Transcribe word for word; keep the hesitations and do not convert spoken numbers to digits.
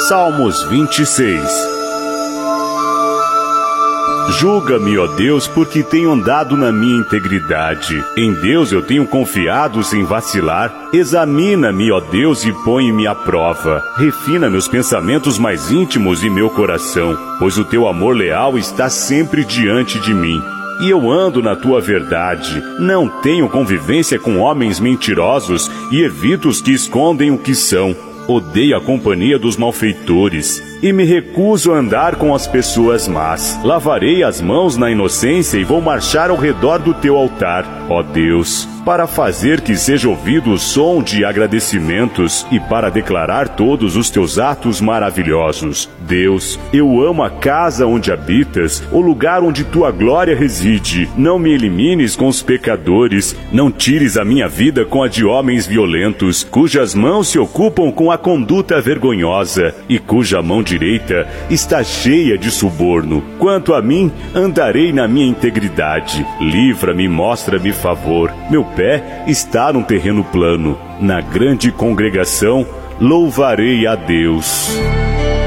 Salmos vinte e seis. Julga-me, ó Deus, porque tenho andado na minha integridade. Em Deus eu tenho confiado sem vacilar. Examina-me, ó Deus, e põe-me à prova. Refina meus pensamentos mais íntimos e meu coração, pois o teu amor leal está sempre diante de mim. E eu ando na tua verdade. Não tenho convivência com homens mentirosos e evito os que escondem o que são. Odeio a companhia dos malfeitores e me recuso a andar com as pessoas más. Lavarei as mãos na inocência e vou marchar ao redor do teu altar, ó Deus, para fazer que seja ouvido o som de agradecimentos e para declarar todos os teus atos maravilhosos. Deus, eu amo a casa onde habitas, o lugar onde tua glória reside. Não me elimines com os pecadores, não tires a minha vida com a de homens violentos, cujas mãos se ocupam com a conduta vergonhosa e cuja mão direita está cheia de suborno. Quanto a mim, andarei na minha integridade. Livra-me e mostra-me favor. Meu pé está num terreno plano. Na grande congregação, louvarei a Deus.